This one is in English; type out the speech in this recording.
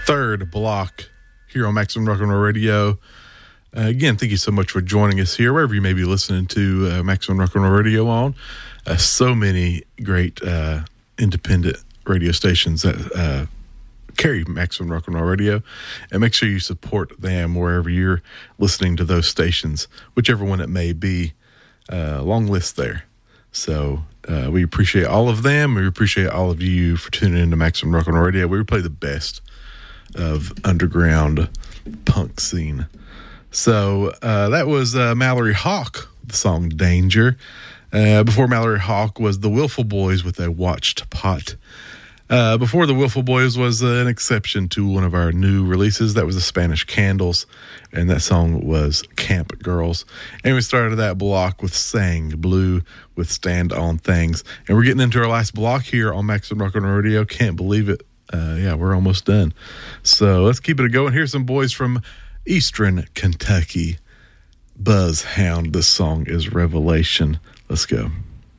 third block here on Maximum Rock and Roll Radio. Again, thank you so much for joining us here, wherever you may be listening to Maximum Rock and Roll Radio on. So many great independent radio stations that carry Maximum Rock and Roll Radio, and make sure you support them wherever you're listening to those stations, whichever one it may be. Long list there. So we appreciate all of them. We appreciate all of you for tuning into Maximum Rock and Roll Radio. We play the best of underground punk scene. So that was Mallory Hawk, the song Danger. Before Mallory Hawk was the Willful Boys with a Watched Pot. Before the Willful Boys was an exception to one of our new releases. That was the Spanish Candles, and that song was Camp Girls. And we started that block with Sang Blue with Stand On Things. And we're getting into our last block here on Maximum Rock and Roll Radio. Can't believe it. Yeah, we're almost done. So let's keep it going. Here's some boys from Eastern Kentucky. Buzzhound. This song is Revelation. Let's go.